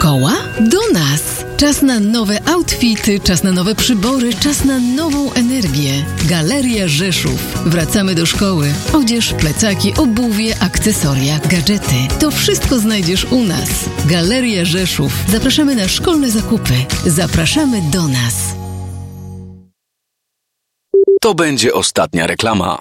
Szkoła? Do nas! Czas na nowe outfity, czas na nowe przybory, czas na nową energię. Galeria Rzeszów. Wracamy do szkoły. Odzież, plecaki, obuwie, akcesoria, gadżety. To wszystko znajdziesz u nas. Galeria Rzeszów. Zapraszamy na szkolne zakupy. Zapraszamy do nas. To będzie ostatnia reklama.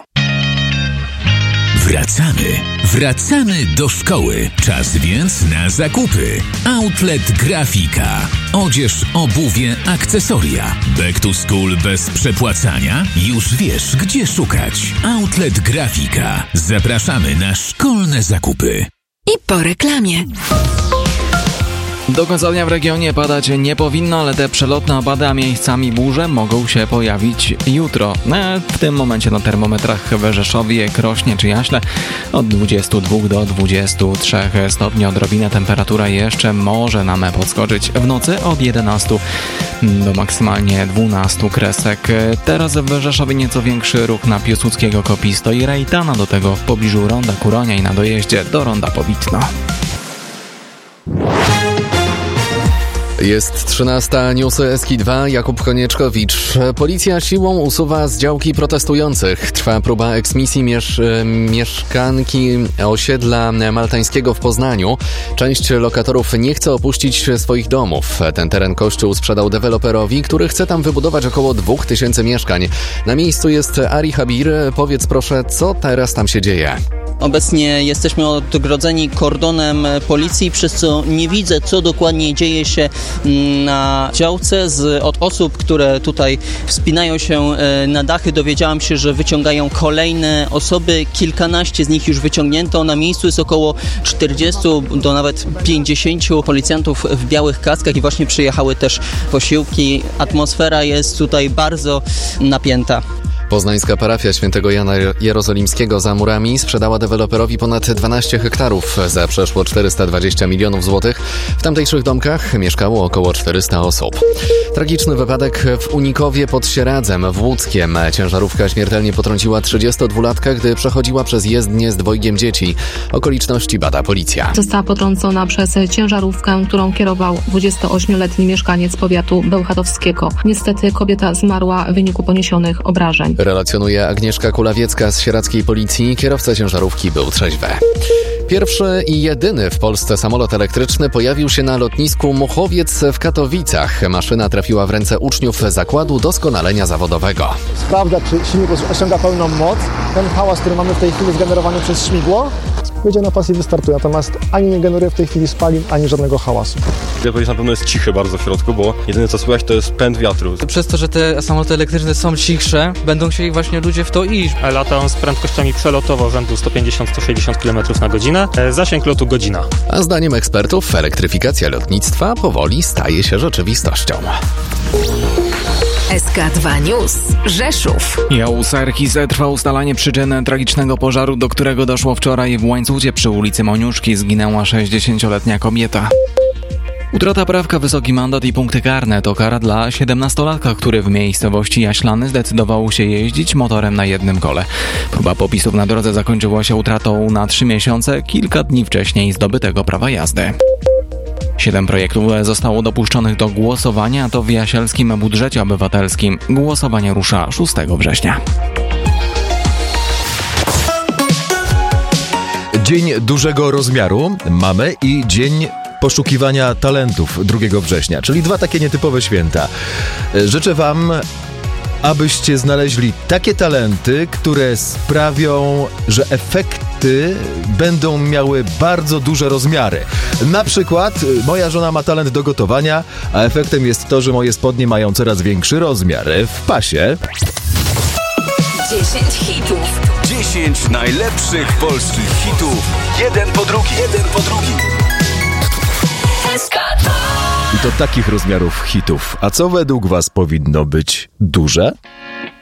Wracamy do szkoły. Czas więc na zakupy. Outlet Grafika. Odzież, obuwie, akcesoria. Back to school bez przepłacania? Już wiesz, gdzie szukać. Outlet Grafika. Zapraszamy na szkolne zakupy. I po reklamie. Do końca dnia w regionie padać nie powinno, ale te przelotne opady, a miejscami burze mogą się pojawić jutro. W tym momencie na termometrach w Rzeszowie, Krośnie czy Jaśle od 22 do 23 stopni. Odrobinę temperatura jeszcze może nam podskoczyć w nocy od 11 do maksymalnie 12 kresek. Teraz w Rzeszowie nieco większy ruch na Piłsudskiego, Kopisto i Rejtana, do tego w pobliżu Ronda Kuronia i na dojeździe do Ronda Powitno. Jest 13, newsy SK2, Jakub Konieczkowicz. Policja siłą usuwa z działki protestujących. Trwa próba eksmisji mieszkanki osiedla maltańskiego w Poznaniu. Część lokatorów nie chce opuścić swoich domów. Ten teren Kościół sprzedał deweloperowi, który chce tam wybudować około 2000 mieszkań. Na miejscu jest Ari Habir. Powiedz proszę, co teraz tam się dzieje? Obecnie jesteśmy odgrodzeni kordonem policji, przez co nie widzę, co dokładnie dzieje się na działce. Od osób, które tutaj wspinają się na dachy, dowiedziałam się, że wyciągają kolejne osoby. Kilkanaście z nich już wyciągnięto. Na miejscu jest około 40 do nawet 50 policjantów w białych kaskach i właśnie przyjechały też posiłki. Atmosfera jest tutaj bardzo napięta. Poznańska parafia Świętego Jana Jerozolimskiego za murami sprzedała deweloperowi ponad 12 hektarów za przeszło 420 milionów złotych. W tamtejszych domkach mieszkało około 400 osób. Tragiczny wypadek w Unikowie pod Sieradzem w Łódzkiem. Ciężarówka śmiertelnie potrąciła 32-latka, gdy przechodziła przez jezdnię z dwojgiem dzieci. Okoliczności bada policja. Została potrącona przez ciężarówkę, którą kierował 28-letni mieszkaniec powiatu bełchatowskiego. Niestety kobieta zmarła w wyniku poniesionych obrażeń. Relacjonuje Agnieszka Kulawiecka z sieradzkiej policji. Kierowca ciężarówki był trzeźwy. Pierwszy i jedyny w Polsce samolot elektryczny pojawił się na lotnisku Muchowiec w Katowicach. Maszyna trafiła w ręce uczniów zakładu doskonalenia zawodowego. Sprawdza, czy silnik osiąga pełną moc. Ten hałas, który mamy w tej chwili, generowany przez śmigło, wyjdzie na pas i wystartuje. Natomiast ani nie generuje w tej chwili spalin, ani żadnego hałasu. Ja powiedzieć, na pewno jest cichy bardzo w środku, bo jedyne co słychać to jest pęd wiatru. Przez to, że te samoloty elektryczne są cichsze, będą chcieli właśnie ludzie w to iść. Lata on z prędkościami przelotowo rzędu 150-160 km na godzinę. Zasięg lotu godzina. A zdaniem ekspertów elektryfikacja lotnictwa powoli staje się rzeczywistością. SK2 News. Rzeszów. U Serkis trwa ustalanie przyczyn tragicznego pożaru, do którego doszło wczoraj w Łańcucie przy ulicy Moniuszki. Zginęła 60-letnia kobieta. Utrata prawka, wysoki mandat i punkty karne to kara dla 17-latka, który w miejscowości Jaślany zdecydował się jeździć motorem na jednym kole. Próba popisów na drodze zakończyła się utratą na 3 miesiące, kilka dni wcześniej zdobytego prawa jazdy. 7 projektów zostało dopuszczonych do głosowania, a to w Jasielskim Budżecie Obywatelskim. Głosowanie rusza 6 września. Dzień dużego rozmiaru mamy i dzień poszukiwania talentów 2 września, czyli 2 takie nietypowe święta. Życzę Wam, abyście znaleźli takie talenty, które sprawią, że efekty będą miały bardzo duże rozmiary. Na przykład moja żona ma talent do gotowania, a efektem jest to, że moje spodnie mają coraz większy rozmiar w pasie. 10 hitów. 10 najlepszych polskich hitów. Jeden po drugi. I to takich rozmiarów hitów. A co według Was powinno być duże?